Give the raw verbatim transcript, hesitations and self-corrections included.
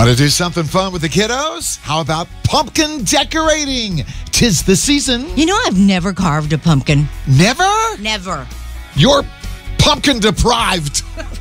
Want to do something fun with the kiddos? How about pumpkin decorating? 'Tis the season. You know, I've never carved a pumpkin. Never? Never. You're pumpkin deprived.